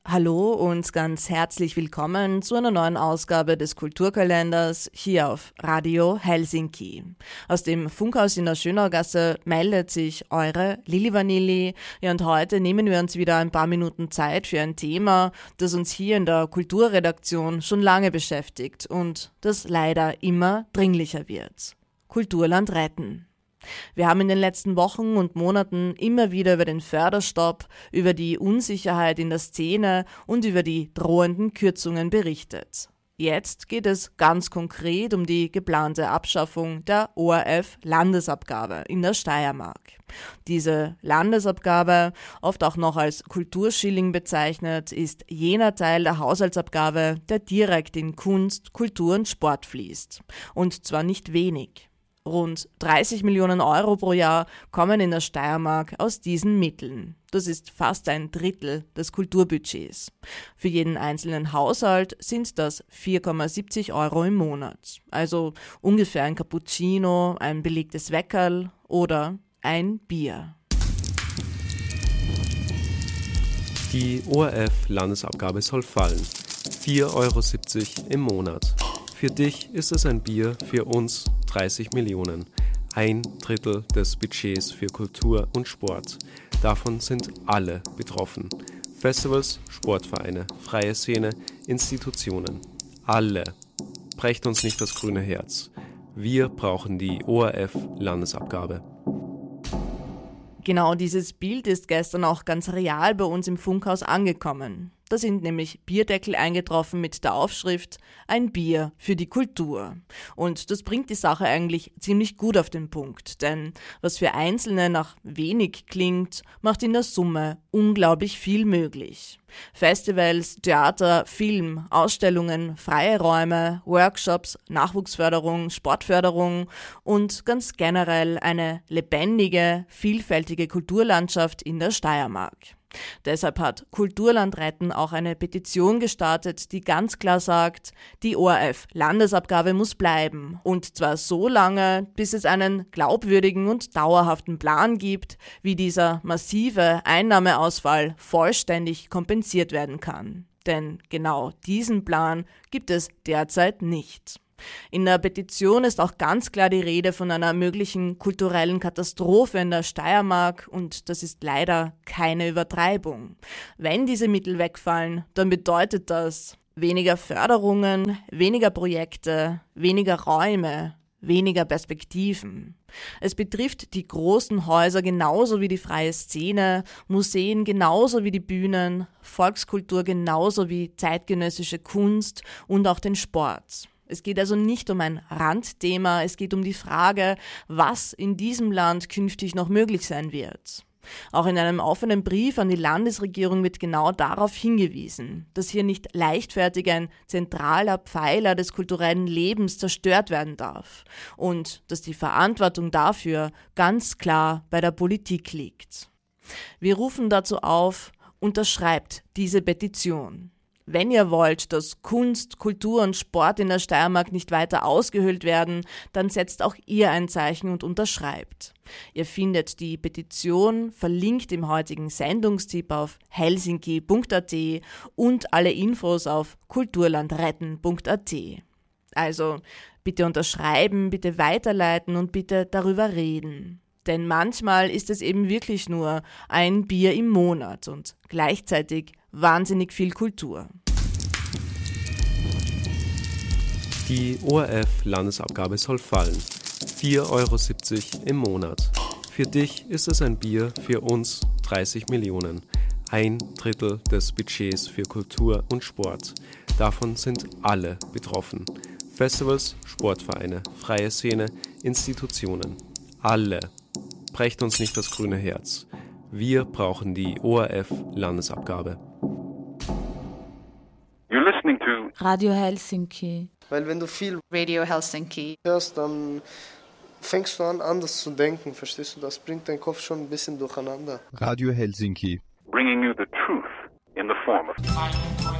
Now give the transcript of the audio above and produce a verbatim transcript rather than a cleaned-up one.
Hallo und ganz herzlich willkommen zu einer neuen Ausgabe des Kulturkalenders hier auf Radio Helsinki. Aus dem Funkhaus in der Schönaugasse meldet sich eure Lili Vanilli. Ja, und heute nehmen wir uns wieder ein paar Minuten Zeit für ein Thema, das uns hier in der Kulturredaktion schon lange beschäftigt und das leider immer dringlicher wird. Kulturland retten. Wir haben in den letzten Wochen und Monaten immer wieder über den Förderstopp, über die Unsicherheit in der Szene und über die drohenden Kürzungen berichtet. Jetzt geht es ganz konkret um die geplante Abschaffung der O R F-Landesabgabe in der Steiermark. Diese Landesabgabe, oft auch noch als Kulturschilling bezeichnet, ist jener Teil der Haushaltsabgabe, der direkt in Kunst, Kultur und Sport fließt. Und zwar nicht wenig. Rund dreißig Millionen Euro pro Jahr kommen in der Steiermark aus diesen Mitteln. Das ist fast ein Drittel des Kulturbudgets. Für jeden einzelnen Haushalt sind das vier Komma siebzig Euro im Monat. Also ungefähr ein Cappuccino, ein belegtes Weckerl oder ein Bier. Die O R F-Landesabgabe soll fallen. vier Euro siebzig im Monat. Für dich ist es ein Bier, für uns dreißig Millionen. Ein Drittel des Budgets für Kultur und Sport. Davon sind alle betroffen. Festivals, Sportvereine, freie Szene, Institutionen. Alle. Brecht uns nicht das grüne Herz. Wir brauchen die O R F-Landesabgabe. Genau dieses Bild ist gestern auch ganz real bei uns im Funkhaus angekommen. Da sind nämlich Bierdeckel eingetroffen mit der Aufschrift „Ein Bier für die Kultur". Und das bringt die Sache eigentlich ziemlich gut auf den Punkt, denn was für Einzelne nach wenig klingt, macht in der Summe unglaublich viel möglich. Festivals, Theater, Film, Ausstellungen, freie Räume, Workshops, Nachwuchsförderung, Sportförderung und ganz generell eine lebendige, vielfältige Kulturlandschaft in der Steiermark. Deshalb hat Kulturland retten auch eine Petition gestartet, die ganz klar sagt, die O R F-Landesabgabe muss bleiben. Und zwar so lange, bis es einen glaubwürdigen und dauerhaften Plan gibt, wie dieser massive Einnahmeausfall vollständig kompensiert werden kann. Denn genau diesen Plan gibt es derzeit nicht. In der Petition ist auch ganz klar die Rede von einer möglichen kulturellen Katastrophe in der Steiermark und das ist leider keine Übertreibung. Wenn diese Mittel wegfallen, dann bedeutet das weniger Förderungen, weniger Projekte, weniger Räume, weniger Perspektiven. Es betrifft die großen Häuser genauso wie die freie Szene, Museen genauso wie die Bühnen, Volkskultur genauso wie zeitgenössische Kunst und auch den Sport. Es geht also nicht um ein Randthema, es geht um die Frage, was in diesem Land künftig noch möglich sein wird. Auch in einem offenen Brief an die Landesregierung wird genau darauf hingewiesen, dass hier nicht leichtfertig ein zentraler Pfeiler des kulturellen Lebens zerstört werden darf und dass die Verantwortung dafür ganz klar bei der Politik liegt. Wir rufen dazu auf, unterschreibt diese Petition. Wenn ihr wollt, dass Kunst, Kultur und Sport in der Steiermark nicht weiter ausgehöhlt werden, dann setzt auch ihr ein Zeichen und unterschreibt. Ihr findet die Petition verlinkt im heutigen Sendungstipp auf helsinki punkt at und alle Infos auf kulturlandretten punkt at. Also bitte unterschreiben, bitte weiterleiten und bitte darüber reden. Denn manchmal ist es eben wirklich nur ein Bier im Monat und gleichzeitig wahnsinnig viel Kultur. Die O R F-Landesabgabe soll fallen. vier Euro siebzig im Monat. Für dich ist es ein Bier, für uns dreißig Millionen. Ein Drittel des Budgets für Kultur und Sport. Davon sind alle betroffen. Festivals, Sportvereine, freie Szene, Institutionen. Alle. Brecht uns nicht das grüne Herz. Wir brauchen die O R F-Landesabgabe. You're listening to Radio Helsinki. Weil wenn du viel Radio Helsinki hörst, dann fängst du an, anders zu denken, verstehst du? Das bringt deinen Kopf schon ein bisschen durcheinander. Radio Helsinki. bringing you the truth in the form of